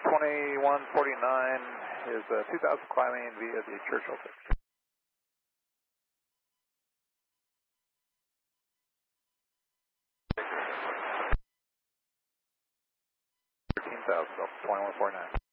2149 is 2000 climbing via the Churchill. 13,000, 2149.